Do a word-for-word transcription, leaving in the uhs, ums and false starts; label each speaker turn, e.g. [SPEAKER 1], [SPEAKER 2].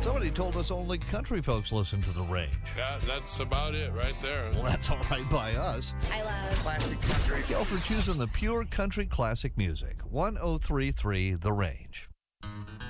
[SPEAKER 1] Somebody told us only country folks listen to The Range.
[SPEAKER 2] Yeah, that's about it right there.
[SPEAKER 1] Well, that's all right by us.
[SPEAKER 3] I love
[SPEAKER 4] Classic country.
[SPEAKER 1] Thank y'all for choosing the pure country classic music. one oh three point three The Range.